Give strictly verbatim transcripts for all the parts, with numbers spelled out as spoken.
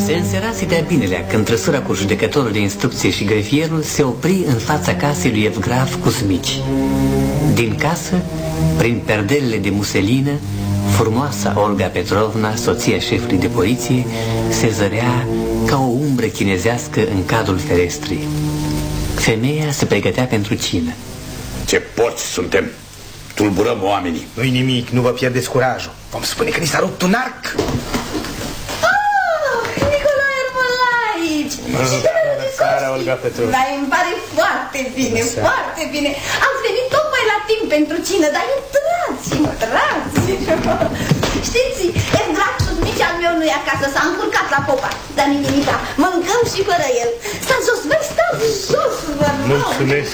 Se înserase de-a binelea când trăsura cu judecătorul de instrucție și grefierul se opri în fața casei lui Evgraf Cuzmici. Din casă, prin perdelele de muselină, frumoasa Olga Petrovna, soția șefului de poliție, se zărea ca o umbră chinezească în cadrul ferestrii. Femeia se pregătea pentru cină. Ce porci suntem! Tulburăm oamenii. Nu-i nimic, nu vă pierdeți curajul. Vom spune că ni s-a rupt un arc. Oh, Nicolae Ermolaici! Și ce seara, Olga Petrovna. Dar îmi pare foarte bine, foarte bine. Ați venit tocmai la timp pentru cină, dar intrați, intrați. Știți, Evgraf Cuzmici al meu nu e acasă, s-a încurcat la popa. Dar nimica, mâncăm și fără el. Stați jos, voi stați jos, vă rog. Mulțumesc.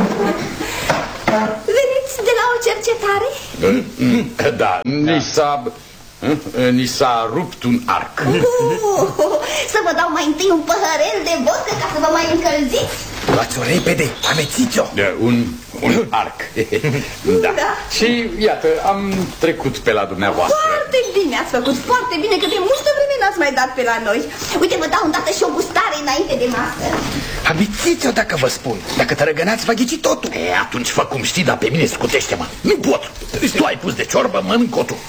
Veniți de la o cercetare? Da, ni s-a... Ni s-a rupt un arc. uh, Să vă dau mai întâi un păhărel de vodcă ca să vă mai încălziți? Luați-o repede, amețiți-o. Un, un arc. Da. Da. Și iată, am trecut pe la dumneavoastră. Foarte bine ați făcut, foarte bine, că de multă vreme n-ați mai dat pe la noi. Uite, vă dau îndată și o gustare înainte de masă. Amețiți-o dacă vă spun. Dacă tărăgănați, vă ghici totul. E, atunci fă cum știi, dar pe mine scutește-mă. Nu pot. Tu ai pus de ciorbă, mănânc-o tu.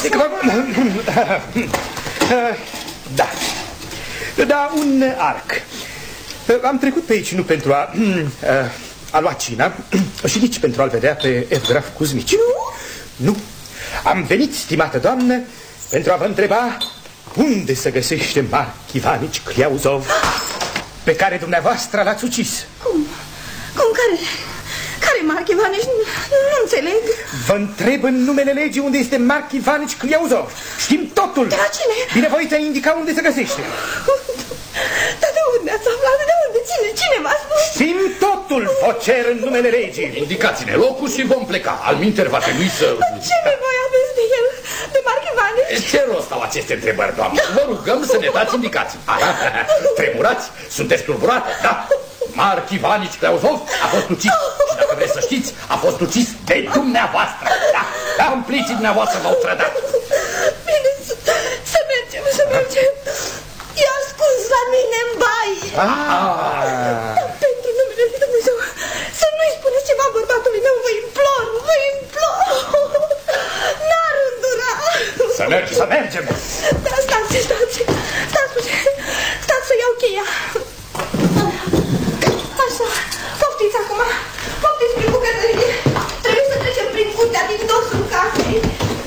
Da. Da, un arc. Am trecut pe aici nu pentru a, a lua cina și nici pentru a-l vedea pe Evgraf Cuzmici. Nu? Nu. Am venit, stimată doamnă, pentru a vă întreba unde se găsește Mark Ivanici Cliauzov, pe care dumneavoastră l-ați ucis. Cum? Cum? Care? Care Mark Ivanici? Nu, nu înțeleg. Vă întreb în numele legii unde este Mark Ivanici Cliauzov. Știm totul. De la cine? Binevoiți a indica unde se găsește. Dar de unde ați aflat? De unde? Cine? Cine v-a spus? Știm totul, vă cer în numele legii. Indicați-ne locul și vom pleca. Alminteri va trebui să... Ce nevoie aveți de el? De Mark Ivanici? Ce rost au aceste întrebări, doamnă? Vă rugăm să ne dați indicații. Tremurați? Sunteți tulburați? Da. Mark Ivanici Cliauzov a fost ucis. Și dacă vreți să știți, a fost ucis de dumneavoastră. Da, da, complicii dumneavoastră v-au trădat. Bine, să mergem, să mergem. I-a ascuns la mine în baie. Ah. Pentru numele lui Dumnezeu, să nu-i spuneți ceva bărbatului meu, vă implor, vă implor. N-ar îndura. Să mergem, să mergem. Da, stați, stați, stați, stați să iau cheia. Așa, poftiți acum, poftiți prin bucătărie. Trebuie să trecem prin curtea din dosul casei.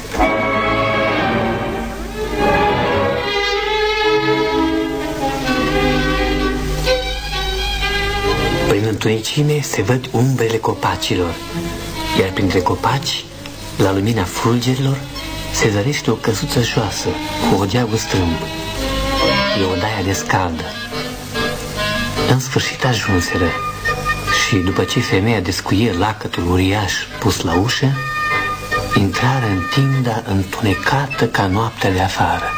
Prin întunecime se văd umbrele copacilor, iar printre copaci, la lumina fulgerilor, se zărește o căsuță joasă cu o geagă strâmb. E odaia de scaldă. În sfârșit ajunseră și, după ce femeia descuie lacătul uriaș pus la ușă, intrară în tinda întunecată ca noaptea de afară.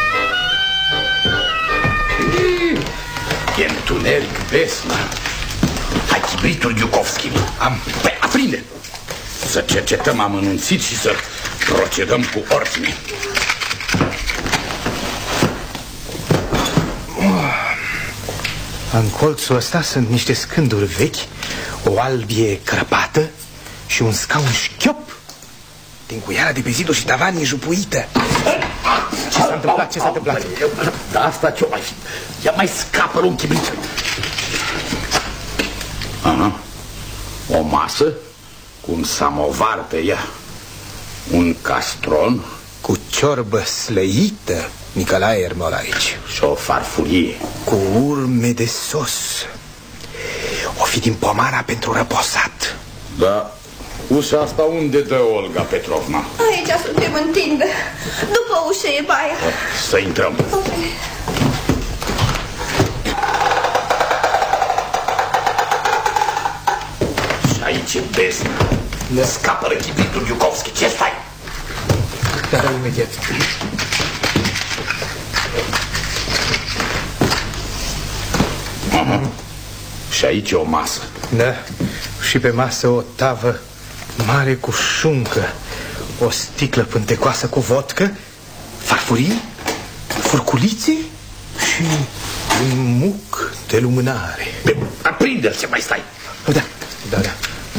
E întuneric, besna. Hai chibritul Iucovski. Am... Păi, aprinde. Să cercetăm amănunțit și să procedăm cu ordine. În colțul ăsta sunt niște scânduri vechi, o albie crăpată și un scaun șchiop din cuiara de pe zidul și tavan jupuită. Ce s-a întâmplat? Ce s-a întâmplat? Da, asta ce-o mai fi? Ia mai scapă un chibrit. Aha. O masă cu un samovar pe ea, un castron cu ciorbă slăită, Nicolae Ermolaici, și o farfurie cu urme de sos. O fi din pomara pentru răposat. Da. Ușa asta unde dă Olga Petrovna? Aici suntem în tindă. După ușă e baia. Să intrăm. Okay. Și aici e beznă. Ne scapă chibritul Iucovski. Ce stai? Da, da, imediat. Uh-huh. Și aici e o masă. Da, și pe masă o tavă mare cu șuncă, o sticlă pântecoasă cu vodcă, farfurii, furculițe și și un muc de lumânare. Aprinde-l, ce mai stai? Da, da, da.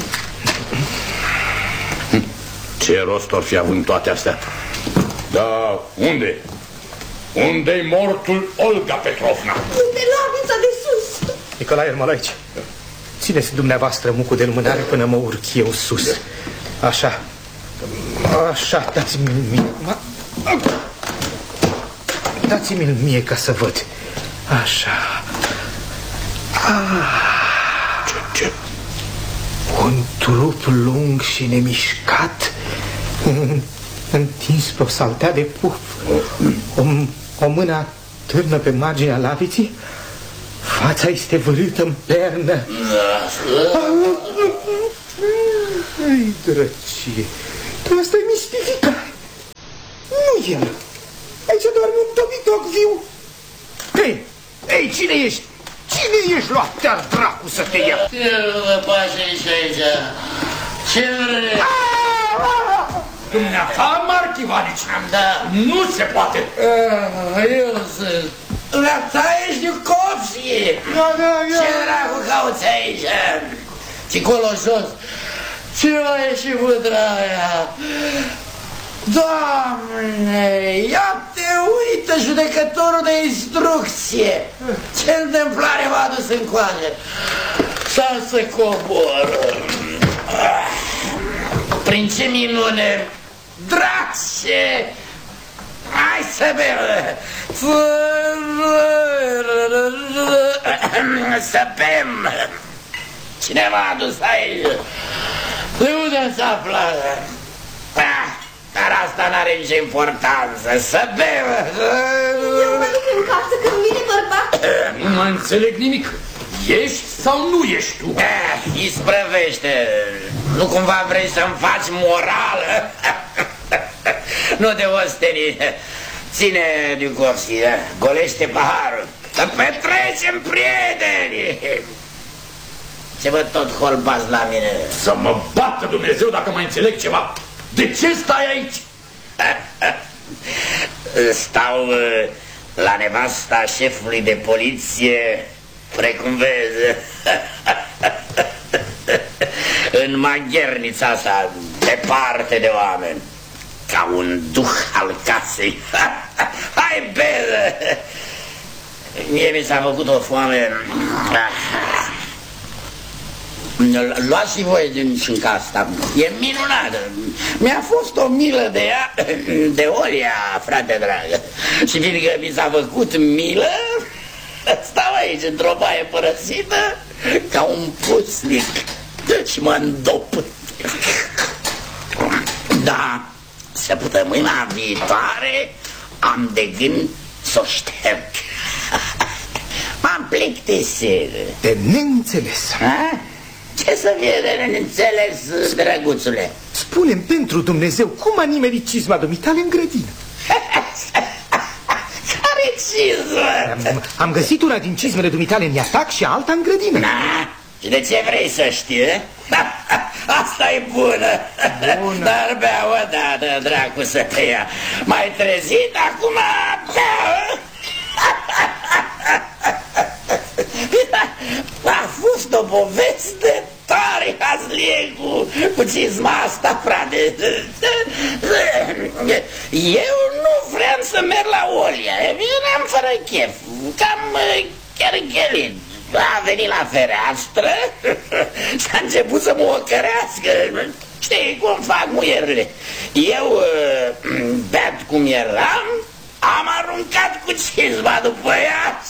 Ce rost or fi având toate astea? Da, unde? Unde-i mortul Olga Petrovna? Unde lavița de sus? Nicolae Ermolaici, țineți dumneavoastră mucul de lumânare până mă urc eu sus. Așa. Așa, dați-mi-l mie. Dați-mi-l mie ca să văd. Așa. Ah. Ce, ce? Un trup lung și nemișcat, întins pe o saltea de puf. O, o mână târnă pe marginea laviții. Fața este vârâtă în pernă. Ai, drăcie, asta e mistificare. Nu el. Aici doarme un dobitoc viu. Ei, ei, cine ești? Cine ești? Lua-te-ar dracu să te ia. Ce vă pași aici, aici? Ce vrei? Dumneata, Marc Ivanici? Da. Nu se poate. Eu sunt. Dumneata ești Niucovski. Da, da, da. Ce dracu cauți aici? Și colo jos. Ce mai e și mândra aia? Doamne, ia te uită, judecătorul de instrucție. Ce întâmplare m-a adus încoace? S-a să coboră. Prin ce minune? Drace! Hai să bem! Să bem! Cine m-a adus aici? De unde ați aflat? Dar asta n-are nicio importanță. Să bem! Eu mă duc în casă, că nu vine bărbat. Nu mai înțeleg nimic. Ești sau nu ești tu? Eh, isprăvește. Nu cumva vrei să-mi faci morală? Nu te osteni. Ține, Niucovski, golește paharul. Să petrecem, prieteni. Ce vă tot holbați la mine? Să mă bată Dumnezeu dacă mai înțeleg ceva. De ce stai aici? Stau uh, la nevasta șefului de poliție, precum vezi, în maghernița asta, departe de oameni, ca un duh al casei. Hai, bine! Mie mi s-a făcut o foame. Luați și voi din șinca asta. E minunată. Mi-a fost o milă de ea, de Olia, frate dragă. Și fiindcă mi s-a făcut milă, stau aici într-o baie părăsită ca un pusnic și mă îndop. Da, săptămâna viitoare am de gând să o șterg. M-am plictisit. De neînțeles. Ha? Ce să fie de neînțeles, drăguțule? Spune-mi pentru Dumnezeu, cum a nimerit cizma dumitale în grădină? Care cizmă? Am, am găsit una din cizmele dumitale în atac și alta în grădină. Na, și de ce vrei să știi? Asta e bună. Bună. Dar bea o dată, dracu, să te ia. M-ai trezit, acum bea. A fost o poveste tare hazlie cu, cu cizma asta, frate. Eu nu vreau să merg la Olia. Eram fără chef, cam cherchelit. A venit la fereastră și a început să mă ocărească. Știi cum fac muierile. Eu, beat cum eram, am aruncat cu cizma după ea.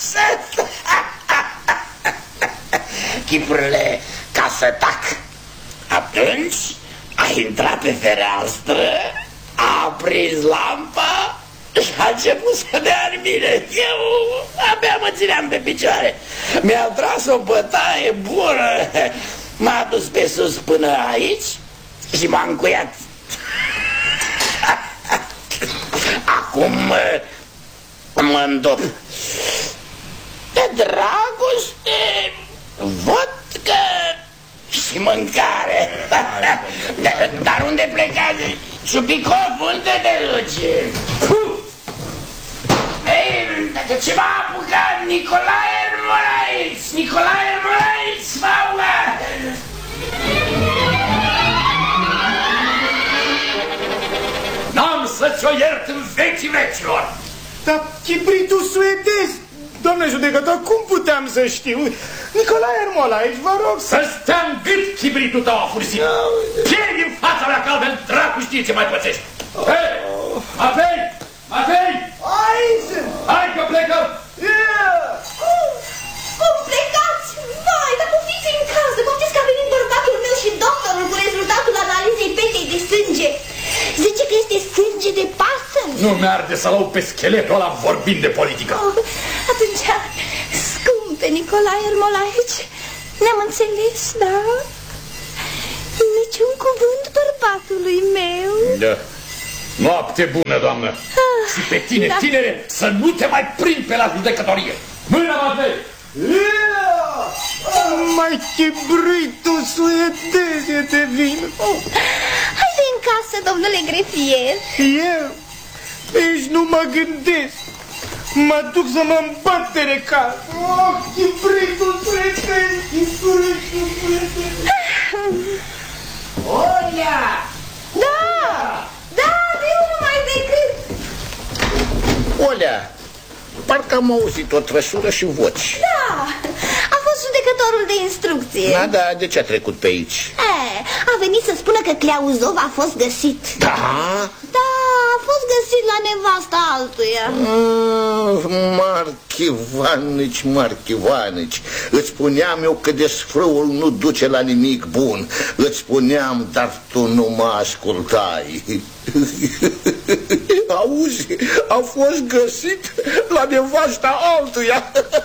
Chipurile ca să tac. Atunci a intrat pe fereastră, a aprins lampa și a început să dea în mine. Eu abia mă țineam pe picioare. Mi-a tras o bătaie bună. M-a dus pe sus până aici și m-a încuiat. Acum mă îndop. De dragoste, vodcă și mâncare. Dar unde plecați? Șupicov, unde te duci? Ei, ce m-a apucat? Da, Nicolae Ermolaiț! Nicolae Ermolaiț, mama! N-am să-ți o iert în vecii vecilor! Dar chibritul suedez, doamne judecător, cum puteam să știu? Nicolae Ermolaiț, vă rog să... Să stea în gât chibritul tău afursit! Pieri din fața mea, că altfel dracu știe ce mai pățești! Hei! Matei! Matei! Aici! Hai că plecăm! Cum? Cum plecați? Vai, dar poftiți în casă, poftiți că a venit bărbatul meu și doctorul cu rezultatul analizei petei de sânge. Zice că este sânge de pasăre. Nu mi-arde să lau pe scheletul ăla vorbind de politică. Oh, atunci, scumpe Nicolae Ermolaiț, ne-am înțeles, da? Niciun cuvânt bărbatului meu. Da. Noapte bună, doamnă. Ah, și pe tine, da. Tinere, să nu te mai prind pe la judecătorie. Mâna, Matei! Mai chibritul suedez e de vină. Haide în casă, domnule grefier. Eu? Nici nu mă gândesc. Mă duc să mă îmbăt de recal. Oh, chibritul suedez, chibritul suedez. Olea! Da, da, eu nu mai decât. Olea, parcă am auzit o trăsură și voci. Da, a fost judecătorul de instrucție. Da, da, de ce a trecut pe aici? E, a venit să spună că Cleauzov a fost găsit. Da? Da, a fost găsit la nevasta altuia. Ah, Marchivanici, Marchivanici, îți spuneam eu că desfrâul nu duce la nimic bun. Îți spuneam, dar tu nu mă ascultai. Auzi, a fost găsit la nevasta altuia.